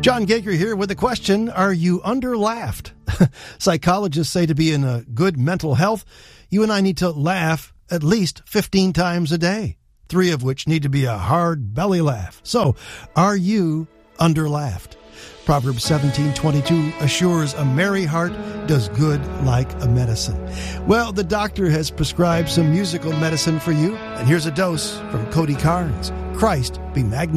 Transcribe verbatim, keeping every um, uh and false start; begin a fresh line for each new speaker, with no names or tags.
John Gager here with a question. Are you underlaughed? Psychologists say to be in a good mental health, you and I need to laugh at least fifteen times a day, three of which need to be a hard belly laugh. So, are you underlaughed? Proverbs seventeen twenty-two assures a merry heart does good like a medicine. Well, the doctor has prescribed some musical medicine for you, and here's a dose from Cody Carnes. Christ be magnified.